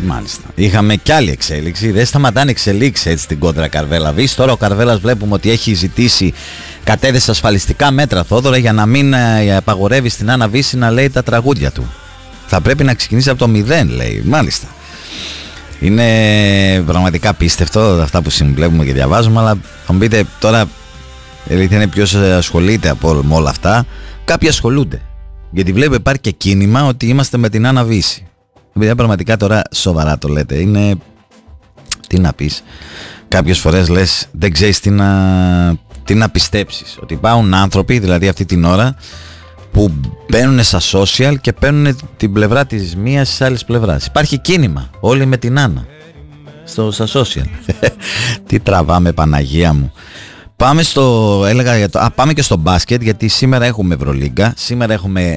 Μάλιστα. Είχαμε κι άλλη εξέλιξη. Δεν σταματάνε εξελίξει έτσι στην κόντρα Καρβέλα-Βύση. Τώρα ο Καρβέλας βλέπουμε ότι έχει ζητήσει, κατέθεσε ασφαλιστικά μέτρα, Θόδωρα, για να μην απαγορεύει στην Άννα Βύση να λέει τα τραγούδια του. Θα πρέπει να ξεκινήσει από το 0, λέει. Μάλιστα. Είναι πραγματικά πίστευτο αυτά που συμβουλεύουμε και διαβάζουμε, αλλά θα μου πείτε τώρα, δηλαδή είναι ποιος ασχολείται με όλα αυτά. Κάποιοι ασχολούνται. Γιατί βλέπω υπάρχει και κίνημα ότι είμαστε με την Άννα Βύση. Επειδή πραγματικά τώρα σοβαρά το λέτε, είναι, τι να πεις, κάποιες φορές λες δεν ξέρεις τι να πιστέψεις. Ότι υπάρχουν άνθρωποι, δηλαδή αυτή την ώρα, που μπαίνουν στα social και παίρνουν την πλευρά της μίας της άλλης πλευράς. Υπάρχει κίνημα, όλοι με την Άννα στα social. Τι τραβάμε, Παναγία μου. Πάμε πάμε και στο μπάσκετ, γιατί σήμερα έχουμε Ευρωλίγκα. Σήμερα έχουμε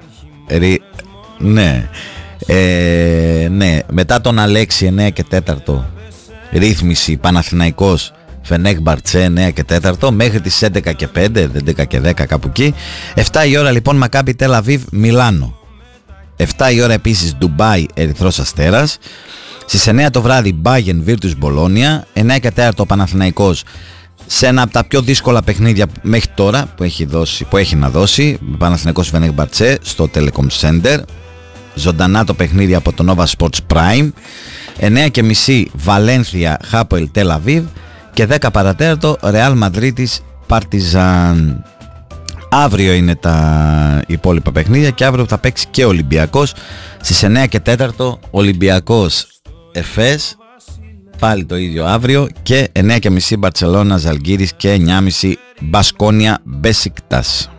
ναι, μετά τον Αλέξη 9 και 4 ρύθμιση Παναθηναϊκός Φενέχμπαρτσε 9 και 4 μέχρι τις 11 και 5, 11 και 10 κάπου εκεί. 7 η ώρα λοιπόν Μακάμπι Τελ Αβίβ Μιλάνο. 7 η ώρα επίσης Ντουμπάι Ερυθρός Αστέρας. Στις 9 το βράδυ Μπάγεν Βίρτους Μπολόνια. 9 και 4 ο Παναθηναϊκός σε ένα από τα πιο δύσκολα παιχνίδια μέχρι τώρα που έχει να δώσει, Παναθηναϊκός Φενέχμπαρτσε στο Telecom Center. Ζωντανά το παιχνίδι από το Nova Sports Prime. 9.30 Βαλένθια Χάποελ Τελ Αβίβ και 10 παρατέταρτο Ρεάλ Μαδρίτης Παρτιζάν. Αύριο είναι τα υπόλοιπα παιχνίδια και αύριο θα παίξει και ο Ολυμπιακός στις 9 και 4 Ολυμπιακός Εφές, πάλι το ίδιο αύριο, και 9.30 Μπαρτσελώνα Ζαλγκίρις και 9.30 Μπασκόνια Μπεσικτάς.